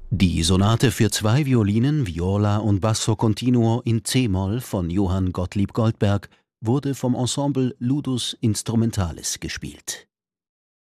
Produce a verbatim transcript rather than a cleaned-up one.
Die Sonate für zwei Violinen, Viola und Basso continuo in c-Moll von Johann Gottlieb Goldberg wurde vom Ensemble Ludus Instrumentalis gespielt.